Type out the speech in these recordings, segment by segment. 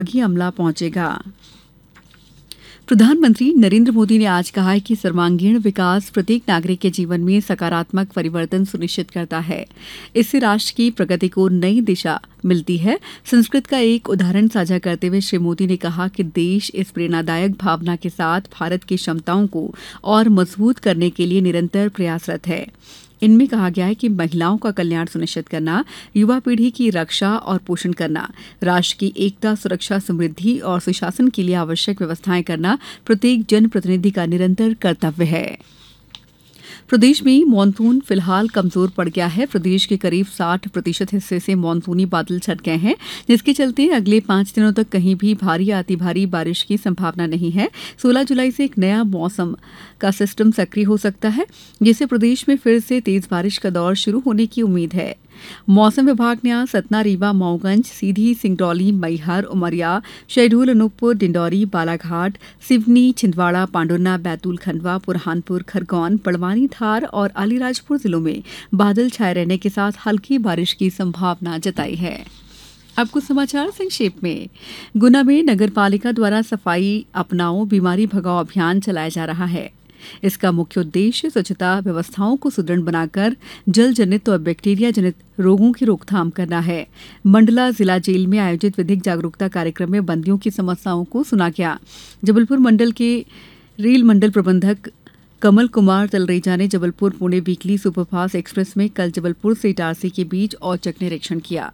विभागीय अमला पहुंचेगा। प्रधानमंत्री नरेंद्र मोदी ने आज कहा है कि सर्वांगीण विकास प्रत्येक नागरिक के जीवन में सकारात्मक परिवर्तन सुनिश्चित करता है। इससे राष्ट्र की प्रगति को नई दिशा मिलती है। संस्कृत का एक उदाहरण साझा करते हुए श्री मोदी ने कहा कि देश इस प्रेरणादायक भावना के साथ भारत की क्षमताओं को और मजबूत करने के लिए निरंतर प्रयासरत है। इनमें कहा गया है कि महिलाओं का कल्याण सुनिश्चित करना, युवा पीढ़ी की रक्षा और पोषण करना, राष्ट्र की एकता, सुरक्षा, समृद्धि और सुशासन के लिए आवश्यक व्यवस्थाएं करना प्रत्येक जनप्रतिनिधि का निरंतर कर्तव्य है। प्रदेश में मानसून फिलहाल कमजोर पड़ गया है। प्रदेश के करीब 60% हिस्से से मानसूनी बादल छट गए हैं, जिसके चलते अगले 5 दिनों तक कहीं भी भारी या अति भारी बारिश की संभावना नहीं है। 16 जुलाई से एक नया मौसम का सिस्टम सक्रिय हो सकता है, जिससे प्रदेश में फिर से तेज बारिश का दौर शुरू होने की उम्मीद है। मौसम विभाग ने आज सतना, रीवा, मऊगंज, सीधी, सिंगरौली, मैहर, उमरिया, शहडोल, अनूपपुर, डिंडौरी, बालाघाट, सिवनी, छिंदवाड़ा, पांडुर्ना, बैतूल, खंडवा, बुरहानपुर, खरगौन, बड़वानी, धार और अलीराजपुर जिलों में बादल छाए रहने के साथ हल्की बारिश की संभावना जताई है। अब कुछ समाचार संक्षेप में। गुना में नगर पालिका द्वारा सफाई अपनाओ, बीमारी भगाओ अभियान चलाया जा रहा है। इसका मुख्य उद्देश्य स्वच्छता व्यवस्थाओं को सुदृढ़ बनाकर जल जनित और बैक्टीरिया जनित रोगों की रोकथाम करना है। मंडला जिला जेल में आयोजित विधिक जागरूकता कार्यक्रम में बंदियों की समस्याओं को सुना गया। जबलपुर मंडल के रेल मंडल प्रबंधक कमल कुमार तलरेजा ने Jabalpur Pune weekly superfast express में कल जबलपुर से इटारसी के बीच औचक निरीक्षण किया।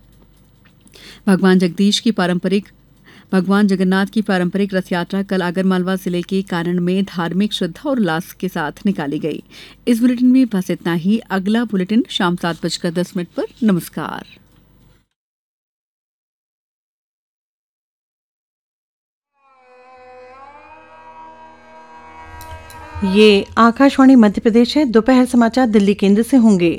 भगवान जगन्नाथ की पारंपरिक रथ यात्रा कल आगरमालवा जिले के कानड़ में धार्मिक श्रद्धा और उल्लास के साथ निकाली गई। इस बुलेटिन में बस इतना ही। अगला बुलेटिन शाम 7:10 पर। नमस्कार। ये आकाशवाणी मध्य प्रदेश है। दोपहर समाचार दिल्ली केंद्र से होंगे।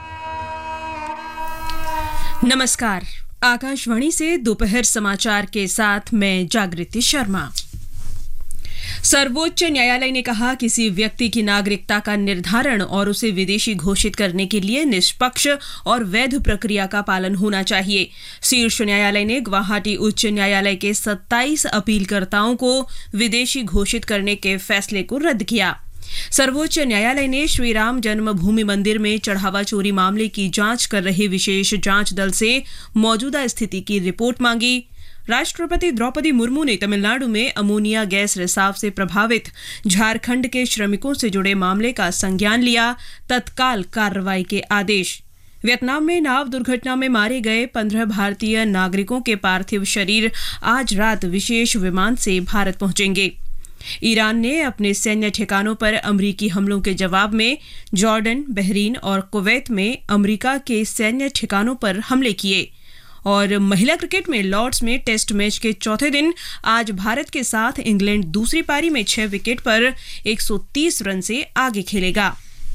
नमस्कार। आकाशवाणी से दोपहर समाचार के साथ मैं जागृति शर्मा। सर्वोच्च न्यायालय ने कहा किसी व्यक्ति की नागरिकता का निर्धारण और उसे विदेशी घोषित करने के लिए निष्पक्ष और वैध प्रक्रिया का पालन होना चाहिए। शीर्ष न्यायालय ने गुवाहाटी उच्च न्यायालय के 27 अपीलकर्ताओं को विदेशी घोषित करने के फैसले को रद्द किया। सर्वोच्च न्यायालय ने श्री राम जन्मभूमि मंदिर में चढ़ावा चोरी मामले की जांच कर रहे विशेष जांच दल से मौजूदा स्थिति की रिपोर्ट मांगी। राष्ट्रपति द्रौपदी मुर्मू ने तमिलनाडु में अमोनिया गैस रिसाव से प्रभावित झारखंड के श्रमिकों से जुड़े मामले का संज्ञान लिया। तत्काल कार्रवाई के आदेश। वियतनाम में नाव दुर्घटना में मारे गए 15 भारतीय नागरिकों के पार्थिव शरीर आज रात विशेष विमान से भारत पहुंचेंगे। ईरान ने अपने सैन्य ठिकानों पर अमरीकी हमलों के जवाब में जॉर्डन, बहरीन और कुवैत में अमरीका के सैन्य ठिकानों पर हमले किए। और महिला क्रिकेट में लॉर्ड्स में टेस्ट मैच के चौथे दिन आज भारत के साथ इंग्लैंड दूसरी पारी में 6 विकेट पर 130 रन से आगे खेलेगा।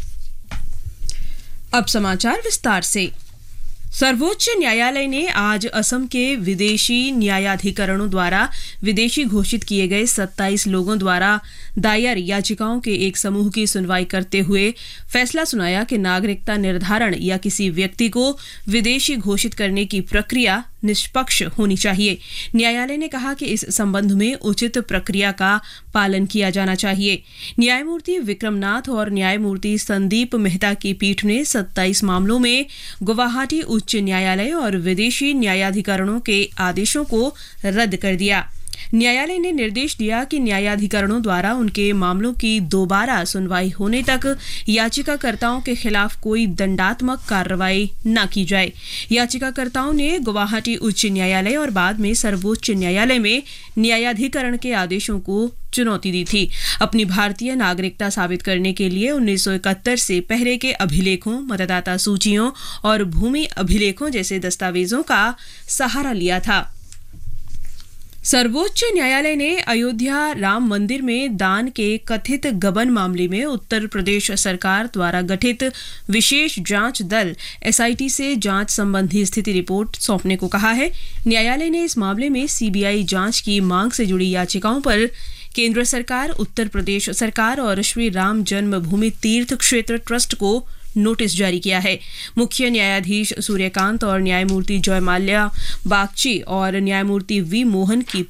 अब समाचार विस्तार से। सर्वोच्च न्यायालय ने आज असम के विदेशी न्यायाधिकरणों द्वारा विदेशी घोषित किए गए 27 लोगों द्वारा दायर याचिकाओं के एक समूह की सुनवाई करते हुए फैसला सुनाया कि नागरिकता निर्धारण या किसी व्यक्ति को विदेशी घोषित करने की प्रक्रिया निष्पक्ष होनी चाहिए। न्यायालय ने कहा कि इस संबंध में उचित प्रक्रिया का पालन किया जाना चाहिए। न्यायमूर्ति विक्रमनाथ और न्यायमूर्ति संदीप मेहता की पीठ ने 27 मामलों में गुवाहाटी उच्च न्यायालय और विदेशी न्यायाधिकरणों के आदेशों को रद्द कर दिया। न्यायालय ने निर्देश दिया कि न्यायाधिकरणों द्वारा उनके मामलों की दोबारा सुनवाई होने तक याचिकाकर्ताओं के खिलाफ कोई दंडात्मक कार्रवाई न की जाए। याचिकाकर्ताओं ने गुवाहाटी उच्च न्यायालय और बाद में सर्वोच्च न्यायालय में न्यायाधिकरण के आदेशों को चुनौती दी थी। अपनी भारतीय नागरिकता साबित करने के लिए 1971 से पहले के अभिलेखों, मतदाता सूचियों और भूमि अभिलेखों जैसे दस्तावेजों का सहारा लिया था। सर्वोच्च न्यायालय ने अयोध्या राम मंदिर में दान के कथित गबन मामले में उत्तर प्रदेश सरकार द्वारा गठित विशेष जांच दल एसआईटी से जांच संबंधी स्थिति रिपोर्ट सौंपने को कहा है। न्यायालय ने इस मामले में सीबीआई जांच की मांग से जुड़ी याचिकाओं पर केंद्र सरकार, उत्तर प्रदेश सरकार और श्री राम जन्मभूमि तीर्थ क्षेत्र ट्रस्ट को नोटिस जारी किया है। मुख्य न्यायाधीश सूर्यकांत और न्यायमूर्ति जयमाल्या बागची और न्यायमूर्ति वी मोहन की